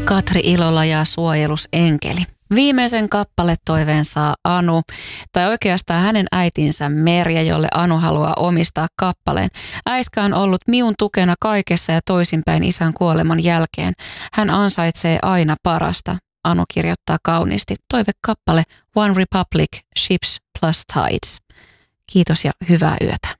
Katri Ilola ja Suojelusenkeli. Viimeisen kappaletoiveen saa Anu, tai oikeastaan hänen äitinsä Merja, jolle Anu haluaa omistaa kappaleen. Äiskä on ollut miun tukena kaikessa ja toisinpäin isän kuoleman jälkeen. Hän ansaitsee aina parasta. Anu kirjoittaa kauniisti. Toivekappale One Republic, Ships plus Tides. Kiitos ja hyvää yötä.